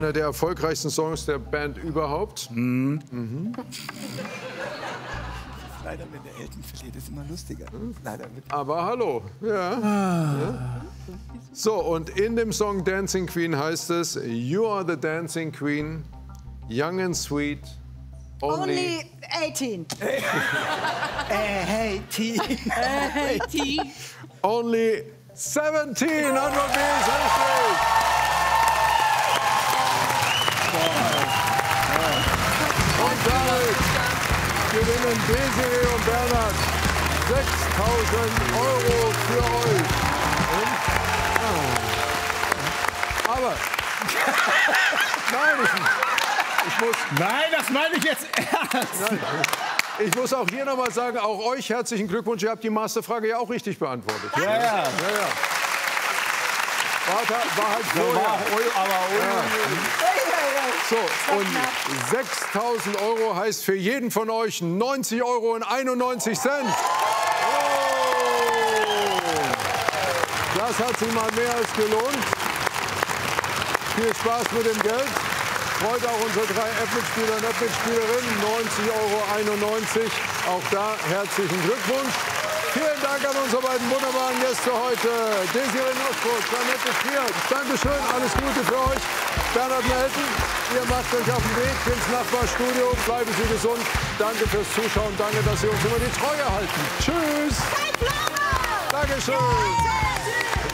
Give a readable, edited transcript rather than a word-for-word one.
Einer der erfolgreichsten Songs der Band überhaupt. Leider, wenn der Elton verliert, ist immer lustiger. Leider mit. Aber hallo. Ja. Ja. So, und in dem Song Dancing Queen heißt es: You are the dancing queen, young and sweet, Only 18. Hey, T. Hey, T. Only 17. Antwort B ist richtig. Und damit gewinnen Desiree und Bernhard 6.000 Euro für euch. Und, aber, nein, ich muss... Nein, das meine ich jetzt ernst. Nein, ich muss auch hier noch mal sagen, auch euch herzlichen Glückwunsch. Ihr habt die Masterfrage ja auch richtig beantwortet. Ja, ja. War halt vorher. So, und 6.000 Euro heißt für jeden von euch 90 Euro und 91 Cent. Oh, das hat sich mal mehr als gelohnt. Viel Spaß mit dem Geld. Freut auch unsere 3 App-Mitspieler und App-Mitspielerinnen. 90,91 €. Auch da herzlichen Glückwunsch. Vielen Dank an unsere beiden wunderbaren Gäste heute. Desiree Nosbrot, Jeanette Friert. Dankeschön, alles Gute für euch. Bernhard Elton, ihr macht euch auf den Weg ins Nachbarstudio. Bleiben Sie gesund. Danke fürs Zuschauen. Danke, dass Sie uns immer die Treue halten. Tschüss. Dankeschön.